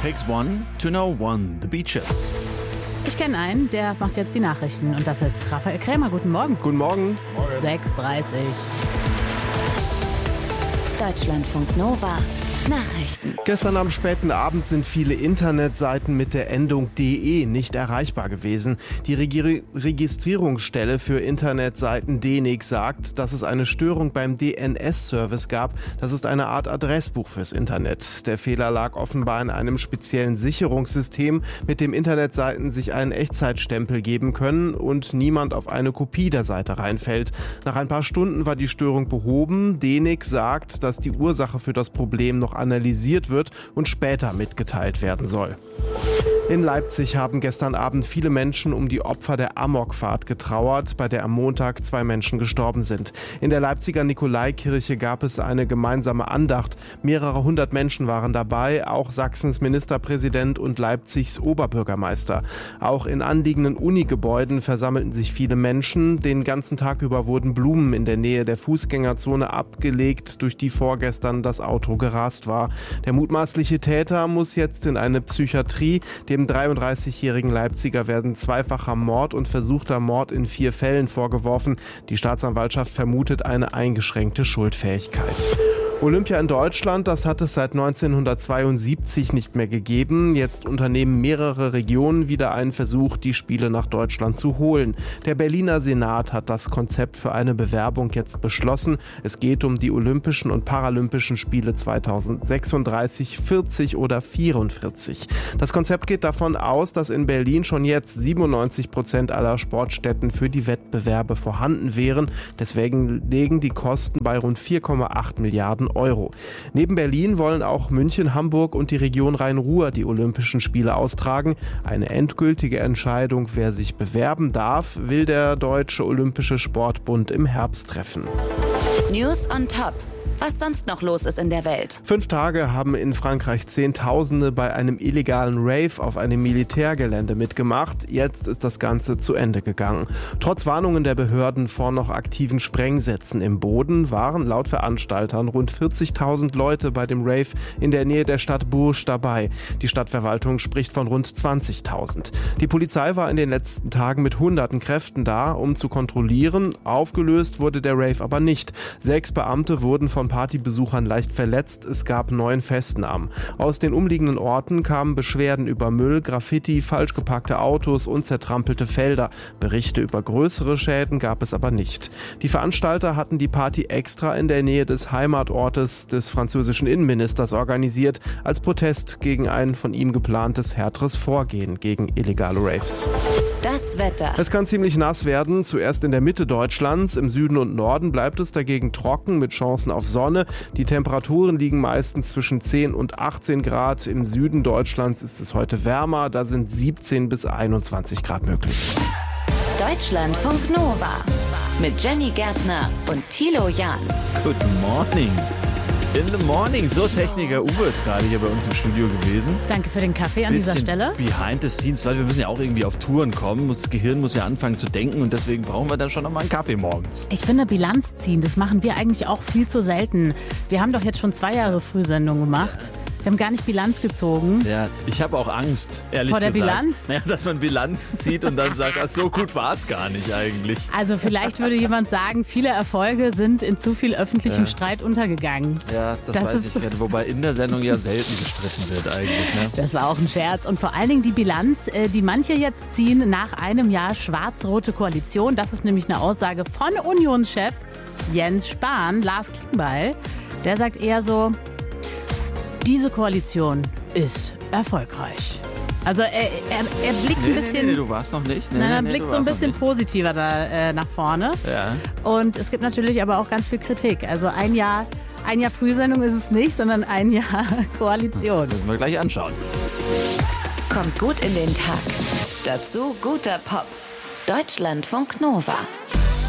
Takes one to know one, The Beaches. Ich kenne einen, der macht jetzt die Nachrichten und das ist Raphael Krämer. Guten Morgen. Guten Morgen. 6:30. Deutschlandfunk Nova. Nachrichten. Gestern am späten Abend sind viele Internetseiten mit der Endung .de nicht erreichbar gewesen. Die Registrierungsstelle für Internetseiten DENIC sagt, dass es eine Störung beim DNS-Service gab. Das ist eine Art Adressbuch fürs Internet. Der Fehler lag offenbar in einem speziellen Sicherungssystem, mit dem Internetseiten sich einen Echtzeitstempel geben können und niemand auf eine Kopie der Seite reinfällt. Nach ein paar Stunden war die Störung behoben. DENIC sagt, dass die Ursache für das Problem noch analysiert wird und später mitgeteilt werden soll. In Leipzig haben gestern Abend viele Menschen um die Opfer der Amokfahrt getrauert, bei der am Montag 2 Menschen gestorben sind. In der Leipziger Nikolaikirche gab es eine gemeinsame Andacht. Mehrere hundert Menschen waren dabei, auch Sachsens Ministerpräsident und Leipzigs Oberbürgermeister. Auch in anliegenden Unigebäuden versammelten sich viele Menschen. Den ganzen Tag über wurden Blumen in der Nähe der Fußgängerzone abgelegt, durch die vorgestern das Auto gerast war. Der mutmaßliche Täter muss jetzt in eine Psychiatrie. Dem 33-jährigen Leipziger werden zweifacher Mord und versuchter Mord in 4 Fällen vorgeworfen. Die Staatsanwaltschaft vermutet eine eingeschränkte Schuldfähigkeit. Olympia in Deutschland, das hat es seit 1972 nicht mehr gegeben. Jetzt unternehmen mehrere Regionen wieder einen Versuch, die Spiele nach Deutschland zu holen. Der Berliner Senat hat das Konzept für eine Bewerbung jetzt beschlossen. Es geht um die Olympischen und Paralympischen Spiele 2036, 40 oder 44. Das Konzept geht davon aus, dass in Berlin schon jetzt 97% aller Sportstätten für die Wettbewerbe vorhanden wären. Deswegen liegen die Kosten bei rund 4,8 Milliarden Euro. Neben Berlin wollen auch München, Hamburg und die Region Rhein-Ruhr die Olympischen Spiele austragen. Eine endgültige Entscheidung, wer sich bewerben darf, will der Deutsche Olympische Sportbund im Herbst treffen. News on Top. Was sonst noch los ist in der Welt. 5 Tage haben in Frankreich Zehntausende bei einem illegalen Rave auf einem Militärgelände mitgemacht. Jetzt ist das Ganze zu Ende gegangen. Trotz Warnungen der Behörden vor noch aktiven Sprengsätzen im Boden waren laut Veranstaltern rund 40.000 Leute bei dem Rave in der Nähe der Stadt Bourges dabei. Die Stadtverwaltung spricht von rund 20.000. Die Polizei war in den letzten Tagen mit hunderten Kräften da, um zu kontrollieren. Aufgelöst wurde der Rave aber nicht. 6 Beamte wurden von Partybesuchern leicht verletzt. Es gab 9 Festnahmen. Aus den umliegenden Orten kamen Beschwerden über Müll, Graffiti, falsch geparkte Autos und zertrampelte Felder. Berichte über größere Schäden gab es aber nicht. Die Veranstalter hatten die Party extra in der Nähe des Heimatortes des französischen Innenministers organisiert, als Protest gegen ein von ihm geplantes härteres Vorgehen gegen illegale Raves. Das Wetter. Es kann ziemlich nass werden, zuerst in der Mitte Deutschlands. Im Süden und Norden bleibt es dagegen trocken mit Chancen auf Sonne. Die Temperaturen liegen meistens zwischen 10 und 18 Grad. Im Süden Deutschlands ist es heute wärmer, da sind 17 bis 21 Grad möglich. Deutschlandfunk Nova. Mit Jenny Gärtner und Thilo Jahn. Good morning. In the morning. So, Techniker Uwe ist gerade hier bei uns im Studio gewesen. Danke für den Kaffee an dieser Stelle. Behind the scenes, weil wir müssen ja auch irgendwie auf Touren kommen. Das Gehirn muss ja anfangen zu denken und deswegen brauchen wir dann schon nochmal einen Kaffee morgens. Ich finde, Bilanz ziehen, das machen wir eigentlich auch viel zu selten. Wir haben doch jetzt schon 2 Jahre Frühsendung gemacht. Wir haben gar nicht Bilanz gezogen. Ja, ich habe auch Angst, ehrlich gesagt. Vor der gesagt. Bilanz? Naja, dass man Bilanz zieht und dann sagt, ach, so gut war es gar nicht eigentlich. Also vielleicht würde jemand sagen, viele Erfolge sind in zu viel öffentlichem Streit untergegangen. Ja, das weiß ich gerade. Wobei in der Sendung ja selten gestritten wird eigentlich. Ne? Das war auch ein Scherz. Und vor allen Dingen die Bilanz, die manche jetzt ziehen nach einem Jahr schwarz-rote Koalition. Das ist nämlich eine Aussage von Unionschef Jens Spahn, Lars Klingbeil. Der sagt eher so, diese Koalition ist erfolgreich. Also er blickt ein bisschen... Nee, du warst noch nicht. Er blickt so ein bisschen positiver da nach vorne. Ja. Und es gibt natürlich aber auch ganz viel Kritik. Also ein Jahr Frühsendung ist es nicht, sondern ein Jahr Koalition. Müssen wir gleich anschauen. Kommt gut in den Tag. Dazu guter Pop. Deutschlandfunk Nova.